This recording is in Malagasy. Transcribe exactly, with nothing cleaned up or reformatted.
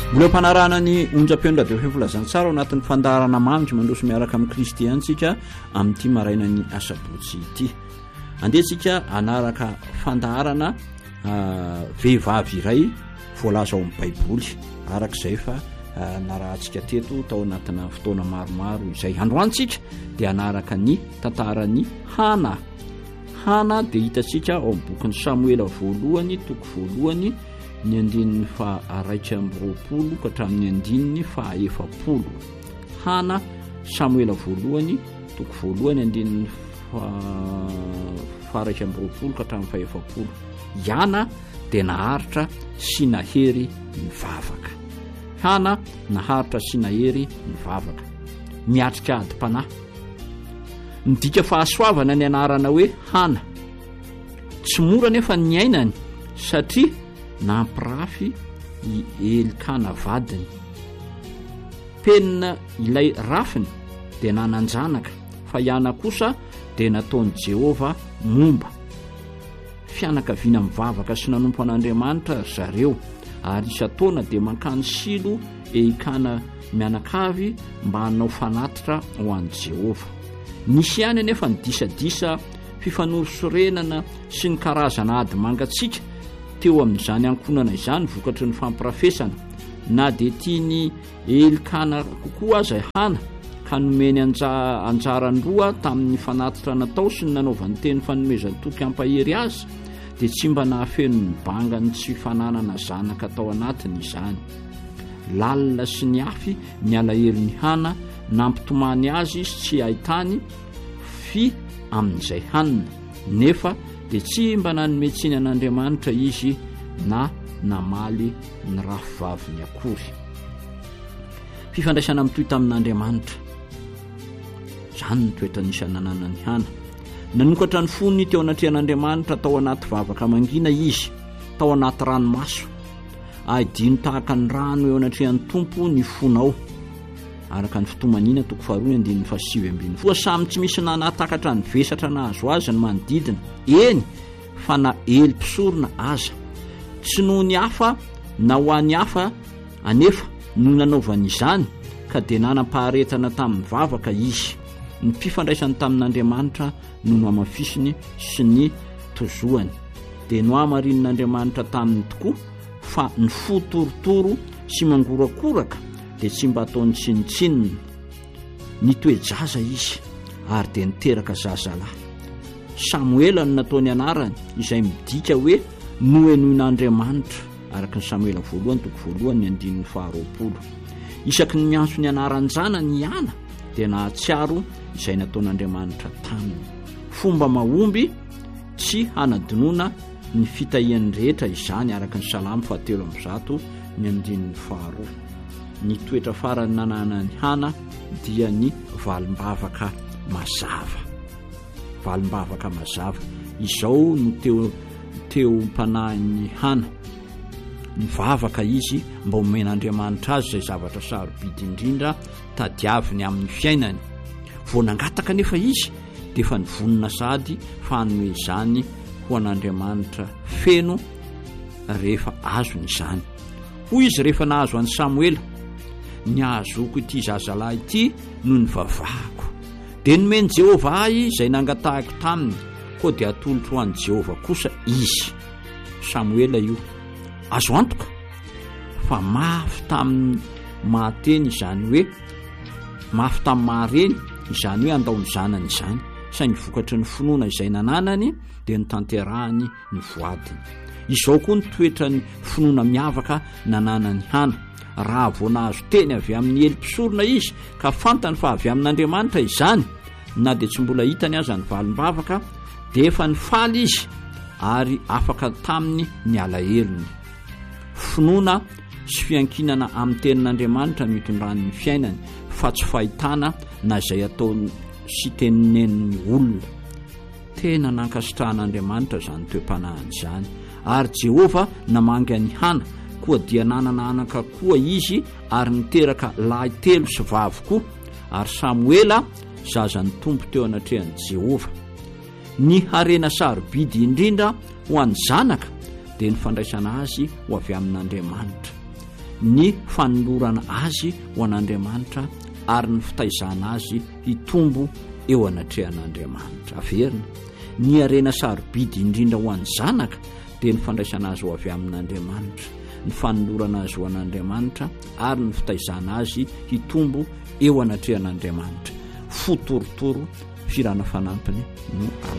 mbola mpanarana ny onjam-peo radio fm filazana tsara ao anatin'ny fandarana manitra mandroso miaraka amin'ny Kristy antsika amin'ity maraina ny asabotsy ity. Andetsika anaraka fandarana vehivavy iray voalaza ao amin'ny Baiboly arak'izay fa narahantsika teto tao anatina fotoana maromaro izay. Androantsika dia anaraka ny tantarany Hana. Hana dia hitantsika ao amin'ny bokin'ny Samuela voalohany toko voalohany ny andininy fa araika amby roapolo ka hatramin'ny andininy fa efapolo. Hana Samuela voalohany toko voalohany andininy fa fa araika amby roapolo ka hatramin'ny fa efapolo. Iana dia naharitra sy nahery mivavaka. Hana naharitra sy nahery mivavaka, miatrika adi-panahy. Midika fahasoavana ny anarana hoe Hana. Tsy mora nefa ny ainany satria nampirafy i Elikana vadiny. Penina ilay rafiny dia nananjanaka, fa Iana kosa dia nataon'i Jehova momba. Fianakaviana mivavaka sy nanompo an'Andriamanitra zareo, ary isan-taona dia mankany silo Elikana mianakavy mba hanao fanatitra ho an'i Jehova. Nisy ihany anefa ny disadisa fifanorosorenana sy ny karazana ady mangatsiaka teo amin'izany ankonana izany vokatry ny fampirafesana. Na dia tiany Elikana kokoa aza Hana ka nomeny anja, anjarany roa tamin'ny fanatitra natao sy ny nanaovan'ny teny fanomezany toky ampahery azy, dia tsy mba nahafeno ny bangany tsy fananana zanaka tao anatiny izany. Lalina sy ny afy ny alaherin'ny Hana nampitomany azy sy tsy ahitany fi amin'izay hanina, nefa dia tsy mba nanometsiny an'Andriamanitra izy na namaly ny rafivaviny akory. Fifandraisana mitohy tamin'Andriamanitra, izany ny toetra nisy nananany Hana. Nanokatra ny fonony teo anatrehan'Andriamanitra tao anaty vavaka mangina izy, tao anaty ranomaso. Aidino tahaka ny rano eo anatrehan'ny Tompo ny fonao, araka ny fitomanina toko faharoa andininy fa sivy ambin'ny folo. Samy tsy misy nanatakatra ny vesatra nahazo azy ny manodidina, eny fa na ely mpisorona aza. Tsy noho ny hafa na ho an'ny hafa anefa no nanaovany izany ka dia nanam-paharetana tamin'ny vavaka izy. Ny mpifandraisany tamin'Andriamanitra no noamafisiny sy ny tozoany, dia noamarin'Andriamanitra taminy tokoa fa ny fo torotoro sy mangorakoraka dia tsy mba ataony tsinitsinina. Nitoejaza izy ary dia niteraka zazalahy. Samuela no nataony anarany izay midika hoe nohenoin'Andriamanitra, araka ny Samuela voalohany toko voalohany andininy faharoapolo. Isaky ny miantso ny anaran'ny zanany Iana dia nahatsiaro izay nataon'Andriamanitra taminy. Fomba mahomby tsy hanadinoana ny fitahiany rehetra izany, araka ny Salamo fahatelo amby zato ny andininy faharoa. Ny toetra farany nananany Hana dia ny valim-bavaka mazava. Valim-bavaka mazava izao no teo teo mpanahin'ny Hana. Nivavaka izy mba homen'Andriamanitra azy izay zavatra sarobidy indrindra tadiaviny amin'ny fiainany. Vao nangataka nefa izy dia efa nivonona sady fa hanome izany ho an'Andriamanitra feno rehefa azony izany. Hoy izy rehefa nahazo an'i Samuela, ny ahazoko ity zazalahy ity no ny vavahako, dia nomeny Jehova ahy izay nangatahako taminy, koa dia atolotro ho an'i Jehova kosa izy. Samuela io, azo antoka fa mafy tamin'ny mahateny izany hoe, mafy tamin'ny mahareny izany hoe andao ny zanany izany, saingy vokatry ny finoana izay nananany dia notanterahany ny voadiny. Izao koa ny toetra ny finoana miavaka nananany Hana. Raha vao nahazo teny avy amin'ny ely mpisorona izy ka fantany fa avy amin'Andriamanitra izany, na dia tsy mbola hitany aza ny valim-bavaka, dia efa nifaly izy ary afaka taminy ny alaherin'ny. Finoana sy fiankinana amin'ny tenin'Andriamanitra mitondrany ny fiainany, fa tsy fahitana na izay ataony sy teninen'ny olona. Tena nankasitrahan'Andriamanitra izany toem-panahany izany, ary Jehova namangy any Hana koa dia nanana anaka koa izy ary niteraka lahy telo sy vavy koa, ary Samuela zazany Tompo teo anatrehan'i Jehova. Ny harena sarobidy indrindra ho an'ny zanaka dia ny fandraisana azy ho avy amin'Andriamanitra. ny fanolorana azy ho an'Andriamanitra ary ny fitaizana azy hitombo eo anatrehan'Andriamanitra. Averina ny arena sarobidy indrindra ho an'ny zanaka dia ny fandraisana azy ho avy amin'Andriamanitra, ny fanolorana azy ho an'Andriamanitra ary ny fitaizana azy hitombo eo anatrehan'Andriamanitra. Fotorotoro firana fanampiny no